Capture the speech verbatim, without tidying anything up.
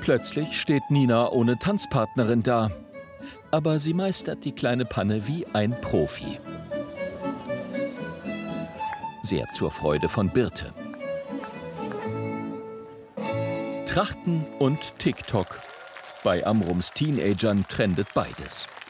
Plötzlich steht Nina ohne Tanzpartnerin da. Aber sie meistert die kleine Panne wie ein Profi. Sehr zur Freude von Birte. Trachten und TikTok. Bei Amrums Teenagern trendet beides.